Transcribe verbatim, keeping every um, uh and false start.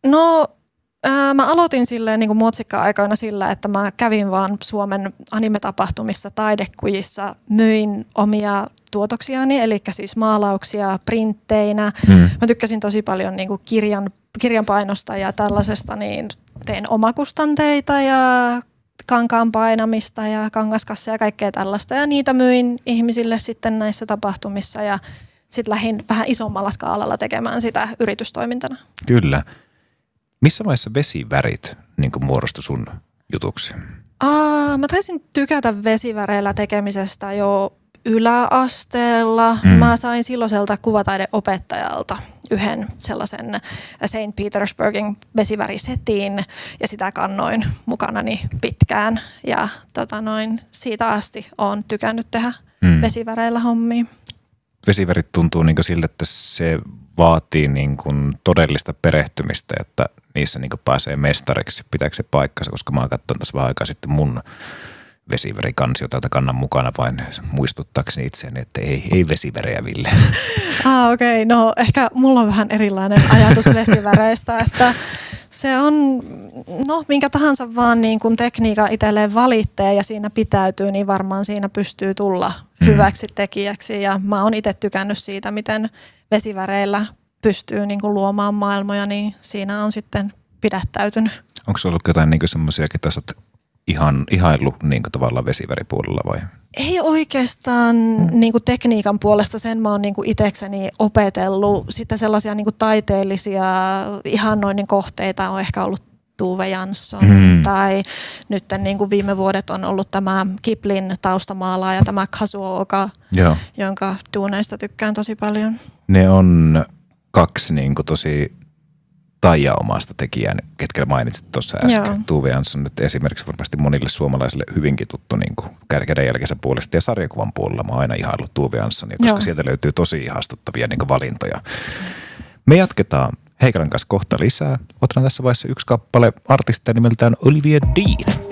No ää, mä aloitin silleen niin kuin muotsikka-aikoina sillä, että mä kävin vaan Suomen anime-tapahtumissa, taidekujissa, myin omia tuotoksiani, eli siis maalauksia printteinä. Mm. Mä tykkäsin tosi paljon niin kuin kirjan, kirjanpainosta ja tällaisesta, niin tein omakustanteita ja kankaan painamista ja kangaskasseja ja kaikkea tällaista. Ja niitä myin ihmisille sitten näissä tapahtumissa ja sitten lähdin vähän isommalla skaalalla tekemään sitä yritystoimintana. Kyllä. Missä vaiheessa vesivärit niin kuin muodostui sun jutuksi? Aa, mä taisin tykätä vesiväreillä tekemisestä jo yläasteella. Mm. Mä sain silloiselta kuvataideopettajalta yhden sellaisen Saint Petersburgin vesivärisetin ja sitä kannoin mukanani pitkään. Ja tota noin, siitä asti oon tykännyt tehdä mm. vesiväreillä hommia. Vesivärit tuntuu niin kuin siltä, että se vaatii niin kuin todellista perehtymistä, että niissä niin kuin pääsee mestariksi. Pitääkö se paikkansa, koska mä oon katsonut tässä vähän aikaa sitten mun vesivärikansio täältä kannan mukana vain muistuttaakseni itseäni, että ei, ei vesivärejä, Ville. Ah, okei, okay. No ehkä mulla on vähän erilainen ajatus vesiväreistä, että se on, no minkä tahansa vaan niin kun tekniikan itselleen valittee ja siinä pitäytyy, niin varmaan siinä pystyy tulla hyväksi tekijäksi. Ja mä oon itse tykännyt siitä, miten vesiväreillä pystyy niin kun luomaan maailmoja, niin siinä on sitten pidättäytynyt. Onko se ollut jotain niin semmoisia, ketä sä oot ihan ihaillut niin tavallaan vesiväripuolella vai? Ei oikeastaan mm. niin kuin tekniikan puolesta, sen mä oon niin kuin itsekseni opetellut. Sitten sellaisia niin kuin taiteellisia ihannoinnin kohteita on ehkä ollut Tove Jansson mm. tai nyt niin kuin viime vuodet on ollut tämä Kiplin taustamaalaaja, tämä Kazuo Oka, Joo. jonka duuneista tykkään tosi paljon. Ne on kaksi niin kuin tosi taianomaista tekijää, ketkä mainitsit tuossa äsken. Joo. Tove Jansson nyt esimerkiksi varmasti monille suomalaisille hyvinkin tuttu niin kuin kädenjälkeisen puolesta ja sarjakuvan puolella. Mä oon aina ihaillut Tove Janssonia, koska Joo. sieltä löytyy tosi ihastuttavia niin kuin valintoja. Me jatketaan Heikalan kanssa kohta lisää. Otetaan tässä vaiheessa yksi kappale artistia nimeltään Olivia Dean.